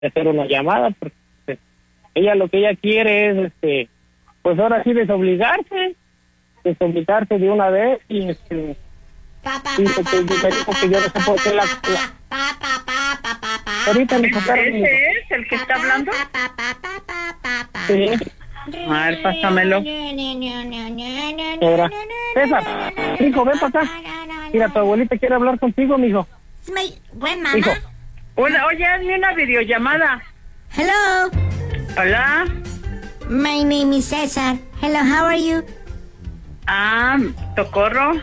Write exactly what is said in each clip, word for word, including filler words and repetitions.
hacer una llamada, porque pues, ella lo que ella quiere es, este, pues ahora sí desobligarse, desobligarse de una vez y este, y que, que, que, que yo no sé por qué la, la ahorita me sacaron. ¿Ese es el que está hablando? Sí. A ver, pásamelo. Ahora, César, hijo, ven para acá. Mira, tu abuelita quiere hablar contigo, mijo. My grandmama. Hijo. Hola, oye, hazme una videollamada. Hello. Hola. My name is Cesar. Hello, how are you? Ah, Socorro.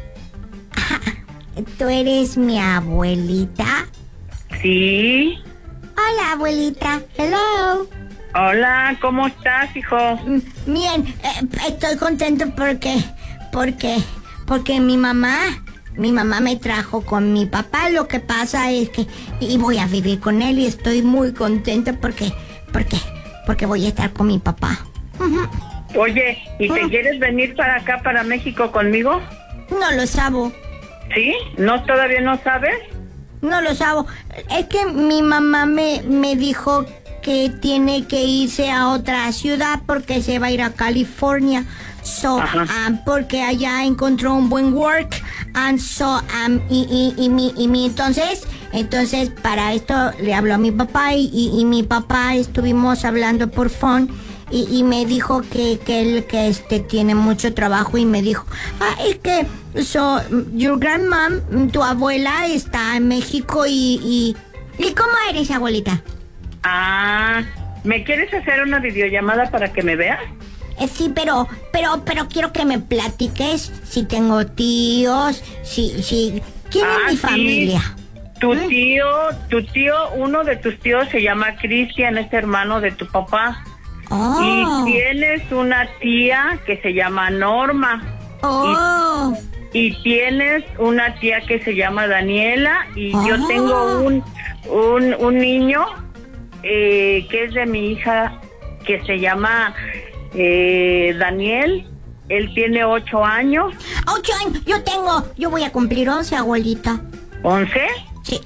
¿Tú eres mi abuelita? Sí. Hola, abuelita. Hello. Hola, ¿cómo estás, hijo? Mm, Bien, eh, estoy contento porque, porque, porque mi mamá, mi mamá me trajo con mi papá. Lo que pasa es que, y voy a vivir con él y estoy muy contenta porque, porque, porque voy a estar con mi papá. Ujú. Oye, ¿y te Ah. quieres venir para acá, para México conmigo? No lo sabo, ¿Sí? ¿No, todavía no sabes? no lo sabo. Es que mi mamá me, me dijo que tiene que irse a otra ciudad porque se va a ir a California. So, um, porque allá encontró un buen work. And so, um, y, y, y, mi, y mi, entonces, entonces, para esto le habló a mi papá y, y, y mi papá estuvimos hablando por phone y, y me dijo que, que él, que este, tiene mucho trabajo y me dijo, ah, es que, so, your grandmom, tu abuela está en México y, y, ¿y cómo eres, abuelita? Ah, ¿me quieres hacer una videollamada para que me veas? Eh, sí, pero, pero, pero quiero que me platiques si tengo tíos, si, si, ¿quién Ah, es mi sí. familia? Tu ¿Mm? tío, tu tío, uno de tus tíos se llama Cristian, es hermano de tu papá. Oh, Y tienes una tía que se llama Norma. oh, Y tienes una tía que se llama Daniela. Y yo Oh. tengo un, un, un niño eh, que es de mi hija, que se llama eh, Daniel. Él tiene ocho años. ocho años, yo tengo, yo voy a cumplir once, abuelita. ¿Once? Sí.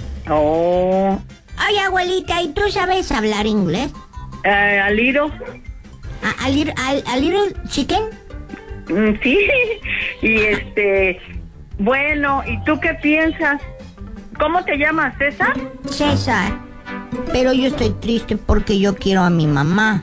Oh, Ay, abuelita, ¿y tú sabes hablar inglés? eh, Aliro. ¿A, a, little, a, a little chicken? Mm, sí. Y este, bueno, ¿y tú qué piensas? ¿Cómo te llamas, César? César. Pero yo estoy triste porque yo quiero a mi mamá.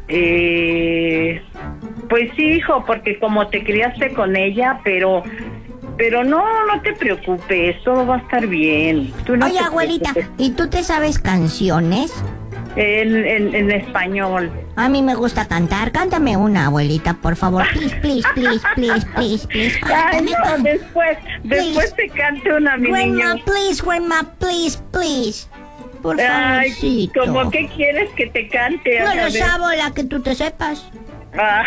Eh, pues sí, hijo, porque como te criaste con ella, pero, pero no, no te preocupes, todo va a estar bien. Tú no Oye, te abuelita, preocupes. ¿y tú te sabes canciones? En, en, en español. A mí me gusta cantar. Cántame una, abuelita, por favor. Please, please, please, please, please, please. Ay, Cántame. no, después, después te canto una, mi Grandma, niño. please, grandma, please, please. Por Ay, favorcito. ¿cómo que quieres que te cante? No A lo ver. sabo, la que tú te sepas. Ah.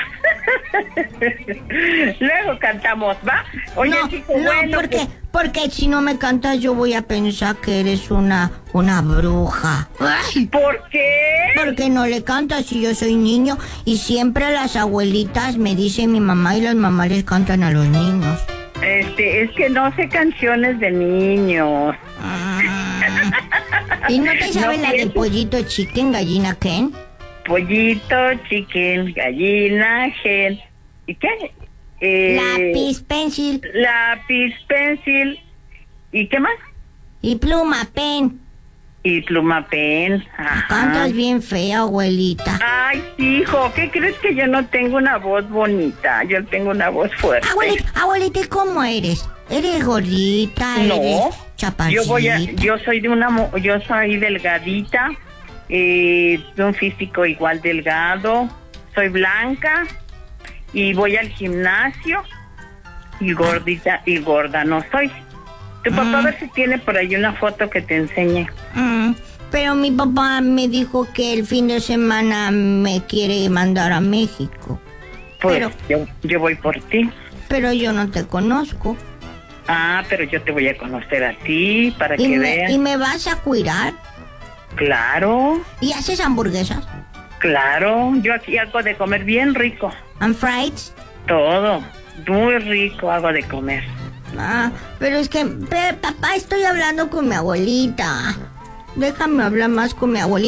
Luego cantamos, ¿va? Oye, no, chico, no, bueno, porque, pues, porque si no me cantas yo voy a pensar que eres una, una bruja. Ay, ¿por qué? porque no le cantas si yo soy niño y siempre las abuelitas me dicen mi mamá y las mamás les cantan a los niños. Este, es que no sé canciones de niños. Ah. ¿Y no te sabes No la de pienses. pollito chicken, gallina Ken? Pollito, chicken, gallina, gen. ¿Y qué? Eh, Lápiz, pencil Lápiz, pencil. ¿Y qué más? y pluma, pen. Y pluma, pen. Ajá. Cantas bien fea, abuelita. Ay, hijo, ¿qué crees que yo no tengo una voz bonita? Yo tengo una voz fuerte. Abuelita, abuelita, ¿y cómo eres? ¿Eres gordita? No, ¿Eres chaparrita? yo voy a, yo soy de una, mo- yo soy delgadita, eh, de un físico igual delgado, soy blanca y voy al gimnasio y gordita y gorda no soy. Tu papá Mm. a ver si tiene por ahí una foto que te enseñe. Mm, pero mi papá me dijo que el fin de semana me quiere mandar a México. Pues Pero- yo, yo voy por ti. Pero yo no te conozco. Ah, pero yo te voy a conocer a ti para ¿Y que me, veas. ¿Y me vas a cuidar? Claro, ¿Y haces hamburguesas? claro. Yo aquí hago de comer bien rico. ¿And fries? Todo. Muy rico hago de comer. Ah, pero es que, pero, papá, estoy hablando con mi abuelita. déjame hablar más con mi abuelita.